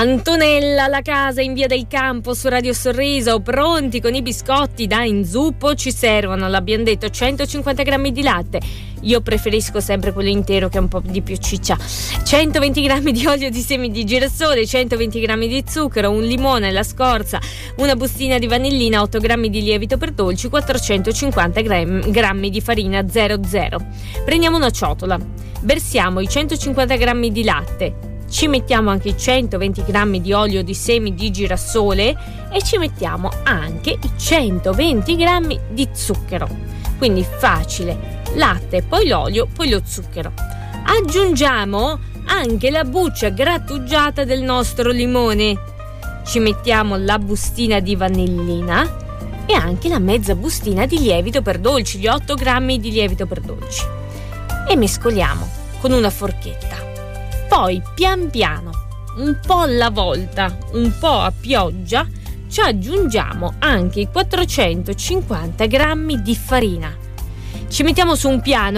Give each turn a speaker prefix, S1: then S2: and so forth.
S1: Antonella, la casa in via del Campo su Radio Sorriso, pronti con i biscotti da inzuppo. Ci servono, l'abbiamo detto, 150 grammi di latte, io preferisco sempre quello intero che è un po' di più ciccia, 120 grammi di olio di semi di girasole, 120 grammi di zucchero, un limone, la scorza, una bustina di vanillina, 8 grammi di lievito per dolci, 450 grammi di farina 00. Prendiamo una ciotola, versiamo i 150 grammi di latte, ci mettiamo anche i 120 grammi di olio di semi di girasole e ci mettiamo anche i 120 grammi di zucchero. Quindi facile, latte, poi l'olio, poi lo zucchero. Aggiungiamo anche la buccia grattugiata del nostro limone. Ci mettiamo la bustina di vanillina e anche la mezza bustina di lievito per dolci, gli 8 grammi di lievito per dolci. E mescoliamo con una forchetta. Poi pian piano, un po' alla volta, un po' a pioggia, ci aggiungiamo anche i 450 grammi di farina. Ci mettiamo su un piano